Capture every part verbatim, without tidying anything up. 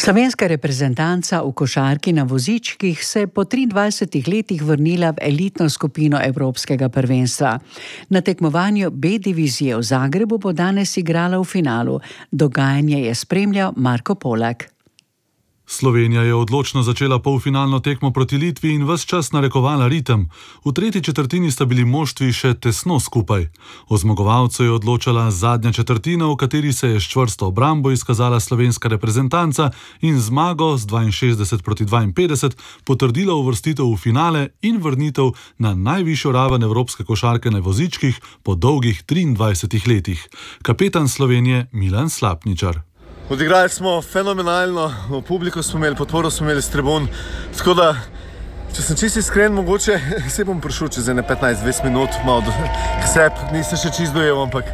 Slovenska reprezentanca v košarki na vozičkih se je po triindvajsetih letih vrnila v elitno skupino Evropskega prvenstva. Na tekmovanju B divizije v Zagrebu bo danes igrala v finalu. Dogajanje je spremljal Marko Polak. Slovenija je odločno začela polfinalno tekmo proti Litvi in ves čas narekovala ritem. V tretji četrtini sta bili moštvi še tesno skupaj. O zmagovalcu je odločala zadnja četrtina, v kateri se je s čvrsto obrambo izkazala slovenska reprezentanca in zmago z dvainšestdeset proti dvainpetdeset potrdila uvrstitev v finale in vrnitev na najvišjo raven evropske košarke na vozičkih po dolgih triindvajsetih letih. Kapetan Slovenije Milan Slapničar. Odigrali smo fenomenalno, publiko smo imeli, podporo smo imeli s tribun, tako da, če sem čisto iskren, mogoče se bom prišel čez ene petnajst dvajset minut, malo k sebi, nisem še čisto dojel, ampak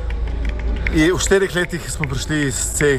v štirih letih smo prišli iz C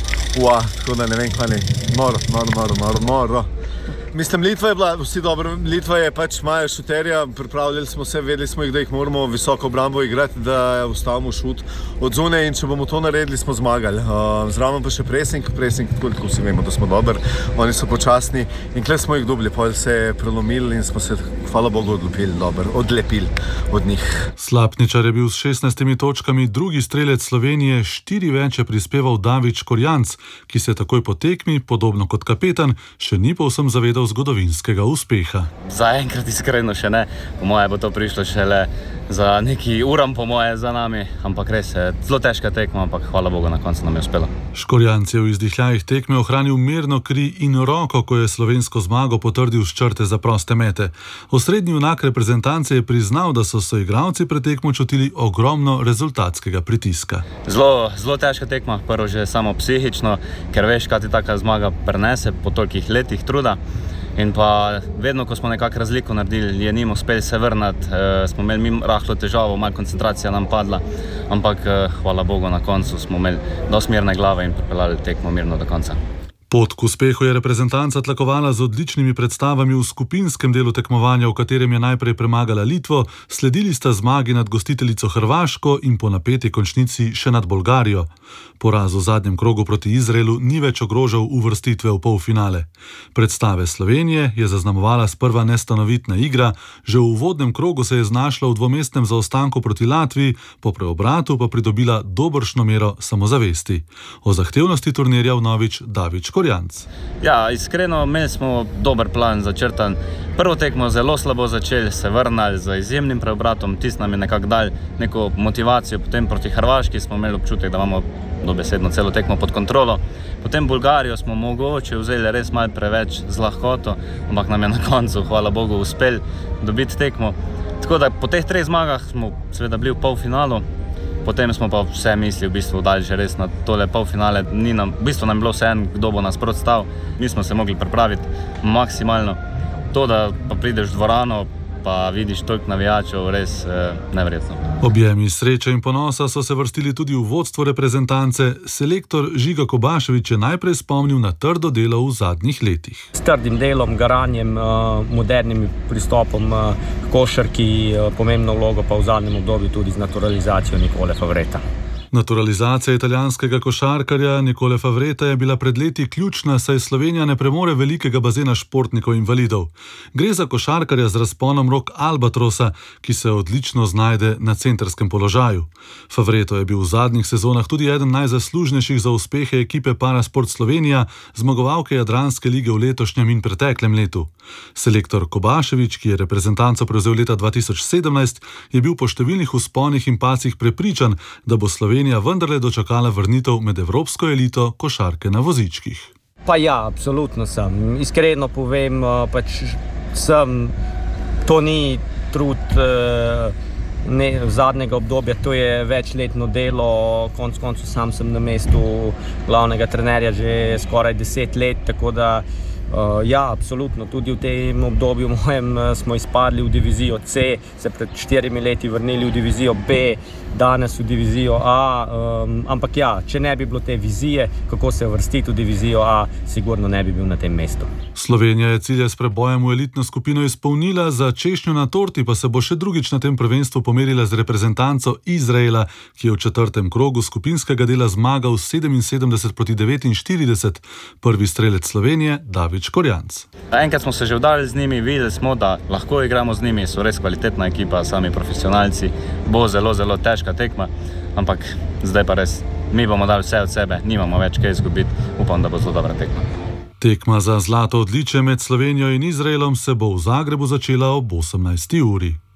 v A, tako da ne vem, kaj ne, noro, noro, noro, noro, noro. Mislim, Litva je bila, vsi dobro, Litva je pač maja šuterja, pripravljali smo se, vedeli smo jih, da jih moramo visoko obrambo igrati, da ustavimo šut od zunaj in če bomo to naredili, smo zmagali. Uh, zraven pa še pressing, pressing, tako, tako vsi vemo, da smo dober, oni so počasni in kle smo jih dobili, pol se je prelomili in smo se, hvala Bogu, odlepili, dober, odlepili od njih. Slapničar je bil s šestnajstimi točkami drugi strelec Slovenije, štiri več je prispeval David Škorjanc, ki se takoj po tekmi, podobno kot kapetan, še ni povsem zavedal zgodovinskega uspeha. Zaenkrat iskreno še ne, po moje bo to prišlo šele za neki uram, po moje za nami, ampak res je zelo težka tekma, ampak hvala Bogu, na koncu nam je uspelo. Škorjanc je v izdihljajih tekme ohranil mirno kri in roko, ko je slovensko zmago potrdil s črte za proste mete. Osrednji junak reprezentance je priznal, da so soigralci pred tekmo čutili ogromno rezultatskega pritiska. Zelo, zelo težka tekma, prvo že samo psihično, ker veš, kaj ti taka zmaga prenese po tolikih letih truda. In pa vedno, ko smo nekako razliko naredili, je njim uspeli se vrnati, e, smo imeli mi rahlo težavo, malo koncentracija nam padla, ampak e, hvala Bogu, na koncu smo imeli dosti mirne glave in pripeljali tekmo mirno do konca. Pot k uspehu je reprezentanca tlakovala z odličnimi predstavami v skupinskem delu tekmovanja, v katerem je najprej premagala Litvo, sledili sta zmagi nad gostiteljico Hrvaško in po napeti končnici še nad Bolgarijo. Poraz v zadnjem krogu proti Izraelu ni več ogrožal uvrstitve v polfinale. Predstave Slovenije je zaznamovala sprva nestanovitna igra, že v uvodnem krogu se je znašla v dvomestnem zaostanku proti Latviji, po preobratu pa pridobila dobršno mero samozavesti. O zahtevnosti turnirja vnovič David Škorjanc. Ja, iskreno, imeli smo dober plan začrtan. Prvo tekmo zelo slabo začeli, se vrnali z izjemnim preobratom, tisto nam je nekako dal neko motivacijo, potem proti Hrvaški smo imeli občutek, da imamo dobesedno celo tekmo pod kontrolo. Potem Bolgarijo smo mogoče vzeli res malo preveč z lahkoto, ampak nam je na koncu, hvala Bogu, uspeli dobiti tekmo. Tako da po teh treh zmagah smo seveda bili v polfinalu, potem smo pa vse misli v bistvu dali že res na tole polfinale. Ni nam, v bistvu nam je bilo vseeno, kdo bo nas protstal, mi smo se mogli pripraviti maksimalno. To, da pa prideš v dvorano, pa vidiš toliko navijačev, res eh, neverjetno. Objemi sreče in ponosa so se vrstili tudi v vodstvo reprezentance. Selektor Žiga Kobašević je najprej spomnil na trdo delo v zadnjih letih. S trdim delom, garanjem, modernim pristopom k košarki, pomembno vlogo pa v zadnjem obdobju tudi z naturalizacijo Nicole Favreta. Naturalizacija italijanskega košarkarja Nicole Favreta je bila pred leti ključna, saj Slovenija ne premore velikega bazena športnikov invalidov. Gre za košarkarja z razponom rok albatrosa, ki se odlično znajde na centrskem položaju. Favreto je bil v zadnjih sezonah tudi eden najzaslužnejših za uspehe ekipe Parasport Slovenija, zmagovalke Jadranske lige v letošnjem in preteklem letu. Selektor Kobašević, ki je reprezentanco prevzel leta dva tisoč sedemnajst, je bil po številnih vzponih in padcih prepričan, da bo Slovenija vendarle dočakala vrnitev med evropsko elito košarke na vozičkih. Pa ja, absolutno sem. Iskreno povem, pač sem, to ni trud ne, zadnjega obdobja, to je večletno delo, konc koncu sam sem na mestu glavnega trenerja že skoraj deset let, tako da Uh, ja, absolutno. Tudi v tem obdobju mojem smo izpadli v divizijo C, se pred štirimi leti vrnili v divizijo B, danes v divizijo A. Um, ampak ja, če ne bi bilo te vizije, kako se uvrstiti v divizijo A, sigurno ne bi bil na tem mestu. Slovenija je cilje s prebojem v elitno skupino izpolnila, za češnjo na torti pa se bo še drugič na tem prvenstvu pomerila z reprezentanco Izraela, ki je v četrtem krogu skupinskega dela zmagal sedeminsedemdeset proti devetinštirideset. Prvi strelec Slovenije, David Škorjanc. Enkrat smo se že vdali z njimi, videli smo, da lahko igramo z njimi, so res kvalitetna ekipa, sami profesionalci, bo zelo, zelo težka tekma, ampak zdaj pa res, mi bomo dali vse od sebe, nimamo več kaj izgubiti, upam, da bo zelo dobra tekma. Tekma za zlato odličje med Slovenijo in Izraelom se bo v Zagrebu začela ob osemnajsti uri.